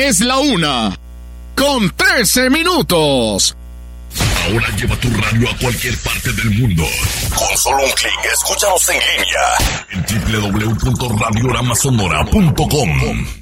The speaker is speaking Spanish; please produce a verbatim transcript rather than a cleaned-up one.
Es la una, con trece minutos. Ahora lleva tu radio a cualquier parte del mundo. Con solo un clic, escúchanos en línea en doble u doble u doble u punto radio rama sonora punto com.